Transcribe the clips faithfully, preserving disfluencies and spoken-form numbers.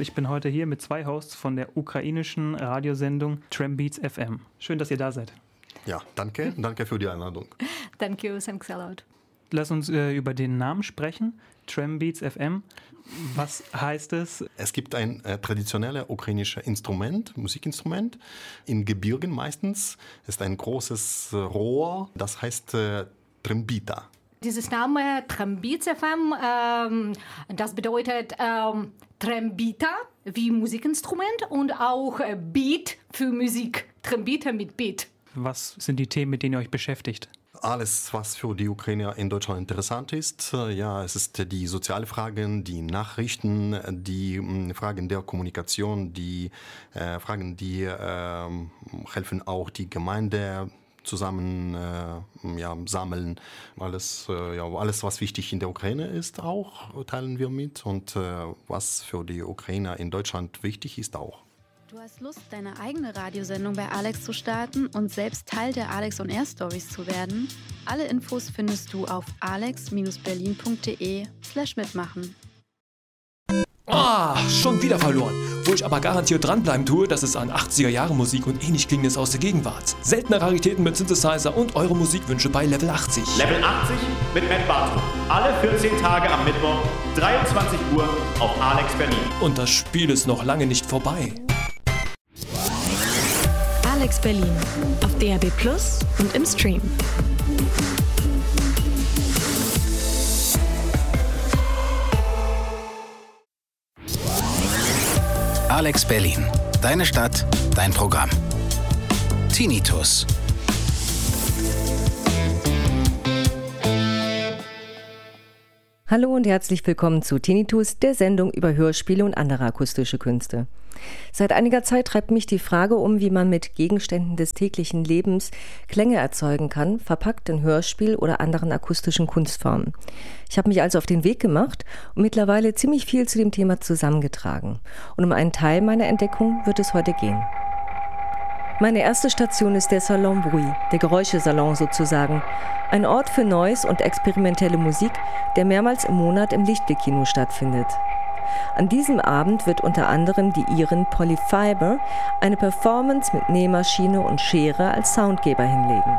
Ich bin heute hier mit zwei Hosts von der ukrainischen Radiosendung Trambeats F M. Schön, dass ihr da seid. Ja, danke. Danke für die Einladung. Thank you, thanks a lot. Lass uns äh, über den Namen sprechen. Trambeats F M. Was heißt es? Es gibt ein äh, traditionelles ukrainisches Instrument, Musikinstrument, in Gebirgen meistens. Es ist ein großes äh, Rohr, das heißt äh, Trambita. Dieses Name Trambeats F M, ähm, das bedeutet ähm, Trambita wie Musikinstrument und auch äh, Beat für Musik. Trambita mit Beat. Was sind die Themen, mit denen ihr euch beschäftigt? Alles, was für die Ukrainer in Deutschland interessant ist. Ja, es ist die sozialen Fragen, die Nachrichten, die mh, Fragen der Kommunikation, die äh, Fragen, die äh, helfen auch die Gemeinde zusammen äh, ja, sammeln. Alles, äh, ja, alles, was wichtig in der Ukraine ist, auch teilen wir mit. Und äh, was für die Ukrainer in Deutschland wichtig ist, auch. Du hast Lust, deine eigene Radiosendung bei Alex zu starten und selbst Teil der Alex on Air Stories zu werden? Alle Infos findest du auf alex berlin punkt de slash mitmachen. Ah, schon wieder verloren. Wo ich aber garantiert dranbleiben tue, das ist an achtziger-Jahre-Musik und ähnlich Klingendes aus der Gegenwart. Seltene Raritäten mit Synthesizer und eure Musikwünsche bei Level achtzig. Level achtzig mit Matt Barton. Alle vierzehn Tage am Mittwoch, dreiundzwanzig Uhr auf Alex Berlin. Und das Spiel ist noch lange nicht vorbei. Alex Berlin auf D A B Plus und im Stream. Alex Berlin. Deine Stadt, dein Programm. Tinnitus. Hallo und herzlich willkommen zu Tinnitus, der Sendung über Hörspiele und andere akustische Künste. Seit einiger Zeit treibt mich die Frage um, wie man mit Gegenständen des täglichen Lebens Klänge erzeugen kann, verpackt in Hörspiel oder anderen akustischen Kunstformen. Ich habe mich also auf den Weg gemacht und mittlerweile ziemlich viel zu dem Thema zusammengetragen. Und um einen Teil meiner Entdeckung wird es heute gehen. Meine erste Station ist der Salon Bruit, der Geräuschesalon sozusagen. Ein Ort für Neues und experimentelle Musik, der mehrmals im Monat im Lichtblick-Kino stattfindet. An diesem Abend wird unter anderem die Iren Polyfiber eine Performance mit Nähmaschine und Schere als Soundgeber hinlegen.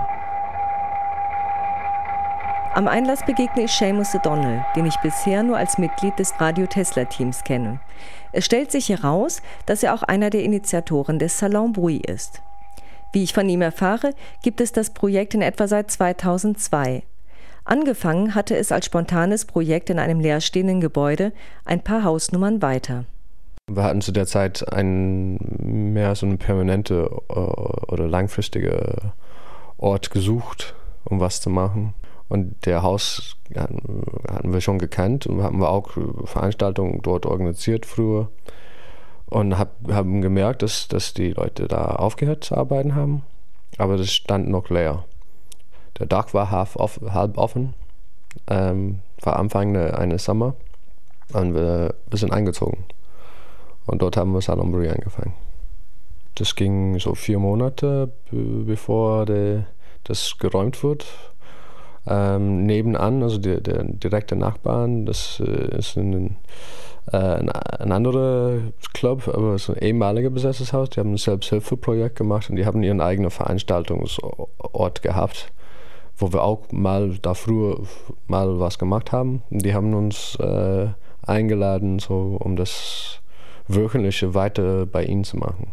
Am Einlass begegne ich Seamus O'Donnell, den ich bisher nur als Mitglied des Radio Tesla-Teams kenne. Es stellt sich heraus, dass er auch einer der Initiatoren des Salon Bruit ist. Wie ich von ihm erfahre, gibt es das Projekt in etwa seit zweitausendzwei. Angefangen hatte es als spontanes Projekt in einem leerstehenden Gebäude, ein paar Hausnummern weiter. Wir hatten zu der Zeit ein, mehr so eine permanente oder langfristige Ort gesucht, um was zu machen. Und der Haus hatten wir schon gekannt und haben wir auch Veranstaltungen dort organisiert früher. Und hab, haben gemerkt, dass, dass die Leute da aufgehört zu arbeiten haben, aber das stand noch leer. Der Dach war halb, off, halb offen, ähm, war Anfang eines Sommer und wir, wir sind eingezogen. Und dort haben wir Salon Bruit angefangen. Das ging so vier Monate, b- bevor de, das geräumt wurde. Ähm, nebenan, also der, der direkte Nachbarn, das äh, ist ein, äh, ein, ein anderer Club, aber es ist ein ehemaliger besetztes Haus. Die haben ein Selbsthilfeprojekt gemacht und die haben ihren eigenen Veranstaltungsort gehabt, wo wir auch mal da früher mal was gemacht haben. Die haben uns äh, eingeladen, so, um das Wöchentliche weiter bei ihnen zu machen.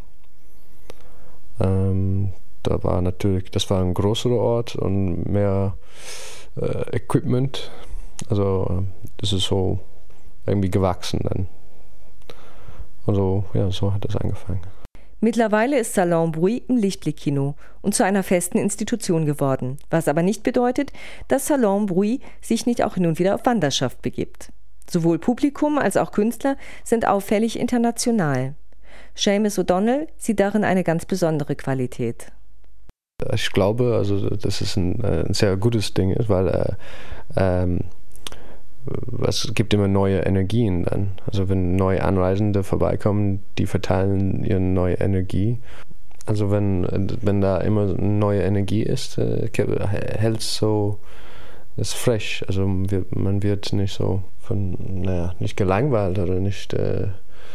Ähm, da war natürlich, das war ein größerer Ort und mehr äh, Equipment. Also das ist so irgendwie gewachsen dann. Und so, ja, so hat das angefangen. Mittlerweile ist Salon Bruit im Lichtblick-Kino und zu einer festen Institution geworden, was aber nicht bedeutet, dass Salon Bruit sich nicht auch hin und wieder auf Wanderschaft begibt. Sowohl Publikum als auch Künstler sind auffällig international. Seamus O'Donnell sieht darin eine ganz besondere Qualität. Ich glaube, also, dass es ein, ein sehr gutes Ding ist, weil äh, ähm, es gibt immer neue Energien dann. Also wenn neue Anreisende vorbeikommen, die verteilen ihre neue Energie. Also wenn, wenn da immer eine neue Energie ist, äh, hält es so, ist fresh. Also man wird nicht so von, naja, nicht gelangweilt oder nicht äh,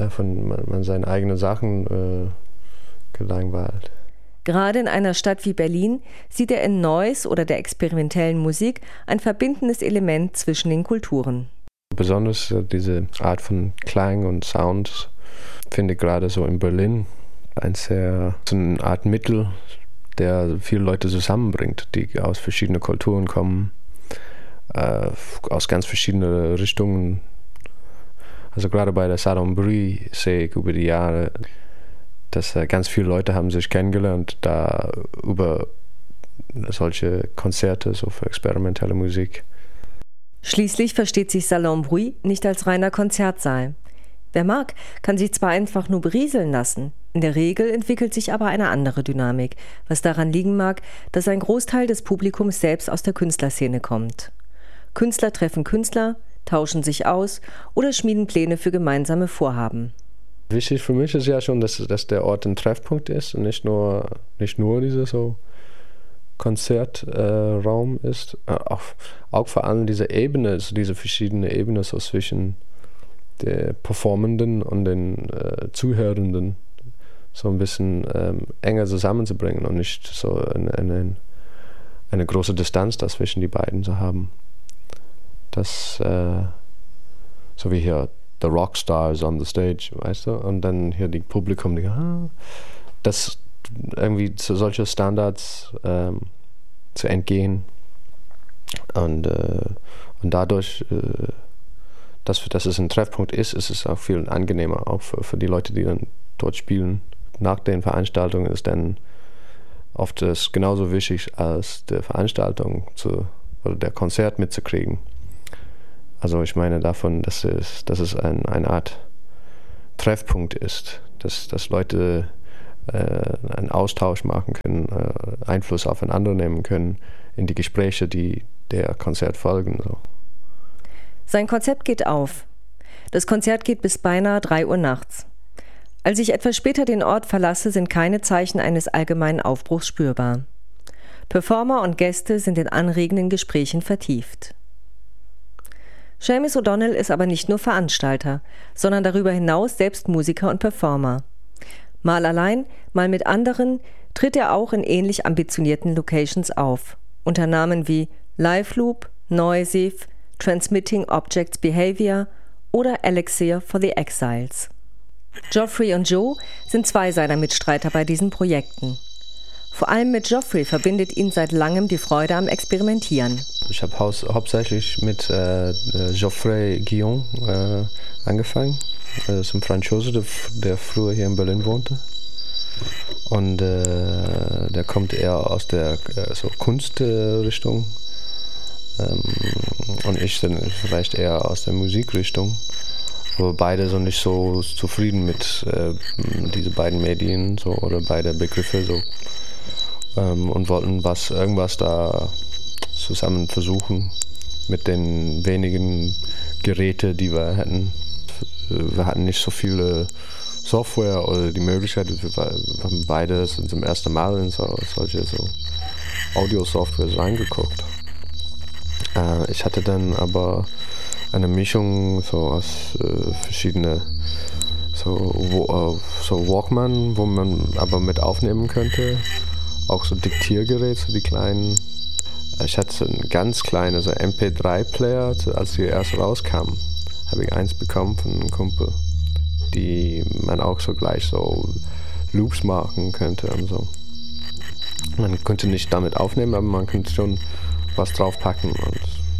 äh, von man, man seinen eigenen Sachen äh, gelangweilt. Gerade in einer Stadt wie Berlin sieht er in Noise oder der experimentellen Musik ein verbindendes Element zwischen den Kulturen. Besonders äh, diese Art von Klang und Sound finde ich gerade so in Berlin ein sehr, so eine Art Mittel, der viele Leute zusammenbringt, die aus verschiedenen Kulturen kommen, äh, aus ganz verschiedenen Richtungen. Also gerade bei der Salon Brie sehe ich über die Jahre, dass äh, ganz viele Leute haben sich kennengelernt, da über solche Konzerte, so für experimentelle Musik. Schließlich versteht sich Salon Bruit nicht als reiner Konzertsaal. Wer mag, kann sich zwar einfach nur berieseln lassen, in der Regel entwickelt sich aber eine andere Dynamik, was daran liegen mag, dass ein Großteil des Publikums selbst aus der Künstlerszene kommt. Künstler treffen Künstler, tauschen sich aus oder schmieden Pläne für gemeinsame Vorhaben. Wichtig für mich ist ja schon, dass, dass der Ort ein Treffpunkt ist und nicht nur, nicht nur dieser so Konzertraum äh, ist. Äh, auch, auch vor allem diese Ebene, also diese verschiedenen Ebenen so zwischen den Performenden und den äh, Zuhörenden so ein bisschen ähm, enger zusammenzubringen und nicht so eine, eine, eine große Distanz dazwischen die beiden zu haben. Das, äh, so wie hier The Rockstars on the stage, weißt du? Und dann hier die Publikum, die, ah, das irgendwie zu solchen Standards ähm, zu entgehen und, äh, und dadurch, äh, dass, dass es ein Treffpunkt ist, ist es auch viel angenehmer, auch für, für die Leute, die dann dort spielen. Nach den Veranstaltungen ist dann oft es genauso wichtig als die Veranstaltung zu, oder der Konzert mitzukriegen. Also ich meine davon, dass es, dass es ein, eine Art Treffpunkt ist, dass, dass Leute äh, einen Austausch machen können, äh, Einfluss aufeinander nehmen können in die Gespräche, die der Konzert folgen. So. Sein Konzept geht auf. Das Konzert geht bis beinahe drei Uhr nachts. Als ich etwas später den Ort verlasse, sind keine Zeichen eines allgemeinen Aufbruchs spürbar. Performer und Gäste sind in anregenden Gesprächen vertieft. Seamus O'Donnell ist aber nicht nur Veranstalter, sondern darüber hinaus selbst Musiker und Performer. Mal allein, mal mit anderen tritt er auch in ähnlich ambitionierten Locations auf, unter Namen wie Live Loop, Noisive, Transmitting Objects Behavior oder Elixir for the Exiles. Geoffrey und Joe sind zwei seiner Mitstreiter bei diesen Projekten. Vor allem mit Geoffrey verbindet ihn seit langem die Freude am Experimentieren. Ich habe hau- hauptsächlich mit äh, Geoffrey Guillon äh, angefangen. Das ist ein Franzose, der, der früher hier in Berlin wohnte. Und äh, der kommt eher aus der äh, so Kunstrichtung. Ähm, und ich dann vielleicht eher aus der Musikrichtung. Wo beide so nicht so zufrieden mit äh, diesen beiden Medien so, oder beide Begriffe so, ähm, und wollten was irgendwas da zusammen versuchen mit den wenigen Geräten, die wir hatten. Wir hatten nicht so viele Software oder die Möglichkeit, wir haben beide sind zum ersten Mal in so, solche so Audio-Softwares reingeguckt. Äh, ich hatte dann aber eine Mischung so aus äh, verschiedenen so, wo, äh, so Walkman, wo man aber mit aufnehmen könnte. Auch so Diktiergerät, so die kleinen. Ich hatte so einen ganz kleinen so M P drei Player, als die erst rauskamen. Habe ich eins bekommen von einem Kumpel, die man auch so gleich so Loops machen könnte und so. Man konnte nicht damit aufnehmen, aber man könnte schon was draufpacken und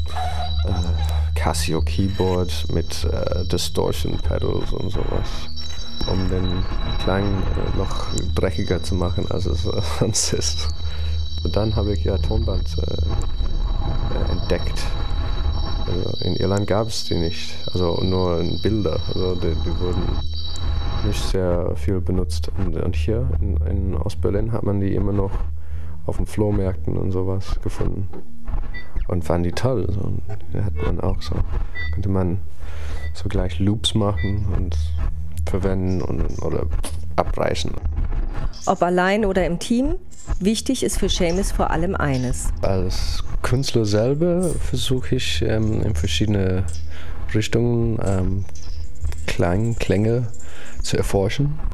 äh, Casio Keyboard mit äh, Distortion Pedals und sowas, um den Klang äh, noch dreckiger zu machen, als es äh, sonst ist. Und dann habe ich ja Tonband äh, äh, entdeckt. Also in Irland gab es die nicht, also nur in Bilder, also die, die wurden nicht sehr viel benutzt. Und, und hier in, in Ostberlin hat man die immer noch auf den Flohmärkten und sowas gefunden. Und fanden die toll. So. Und da hat man auch so, konnte man so gleich Loops machen und verwenden und, oder abreißen. Ob allein oder im Team, wichtig ist für Seamus vor allem eines. Als Künstler selber versuche ich ähm, in verschiedene Richtungen ähm, Klang, Klänge zu erforschen.